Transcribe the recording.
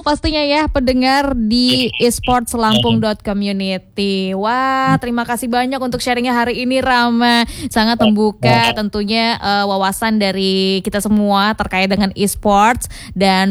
pastinya ya pendengar di esportslampung.community. Wah, terima kasih banyak untuk sharingnya hari ini Rama. Sangat membuka tentunya wawasan dari kita semua terkait dengan esports dan